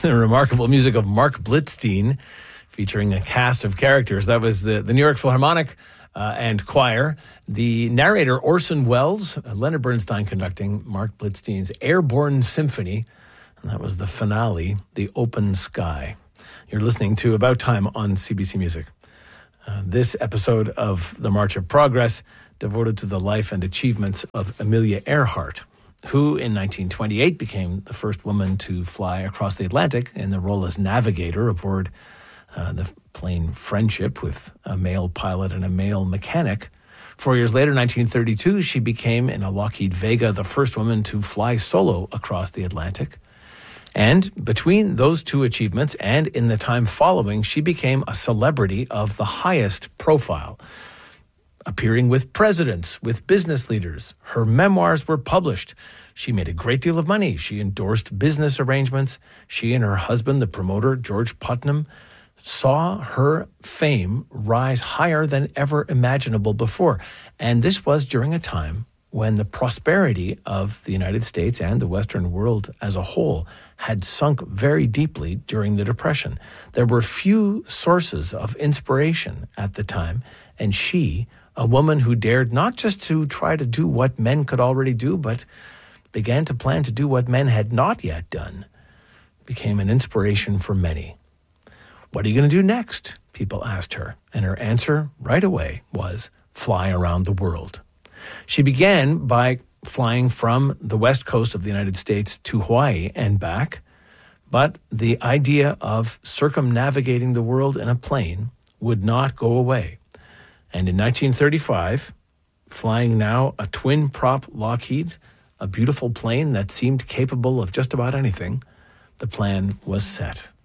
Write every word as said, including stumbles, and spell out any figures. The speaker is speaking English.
the remarkable music of Mark Blitzstein, featuring a cast of characters. That was the, the New York Philharmonic uh, and choir. The narrator, Orson Welles, uh, Leonard Bernstein conducting Mark Blitzstein's Airborne Symphony. And that was the finale, The Open Sky. You're listening to About Time on C B C Music. Uh, this episode of The March of Progress devoted to the life and achievements of Amelia Earhart, who in nineteen twenty-eight became the first woman to fly across the Atlantic in the role as navigator aboard uh, the plane Friendship with a male pilot and a male mechanic. Four years later, nineteen thirty-two, she became, in a Lockheed Vega, the first woman to fly solo across the Atlantic. And between those two achievements and in the time following, she became a celebrity of the highest profile, appearing with presidents, with business leaders. Her memoirs were published. She made a great deal of money. She endorsed business arrangements. She and her husband, the promoter, George Putnam, saw her fame rise higher than ever imaginable before. And this was during a time when the prosperity of the United States and the Western world as a whole had sunk very deeply during the Depression. There were few sources of inspiration at the time, and she, a woman who dared not just to try to do what men could already do, but began to plan to do what men had not yet done, became an inspiration for many. What are you going to do next? People asked her, and her answer right away was fly around the world. She began by flying from the west coast of the United States to Hawaii and back, but the idea of circumnavigating the world in a plane would not go away. And in nineteen thirty-five, flying now a twin-prop Lockheed, a beautiful plane that seemed capable of just about anything, the plan was set.